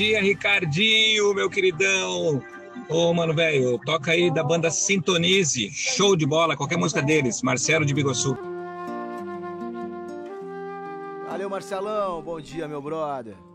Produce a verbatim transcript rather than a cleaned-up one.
Dia, Ricardinho, meu queridão. Ô, mano, velho, toca aí da banda Sintonize, show de bola, qualquer música deles, Marcelo de Biguaçu. Valeu, Marcelão, bom dia, meu brother.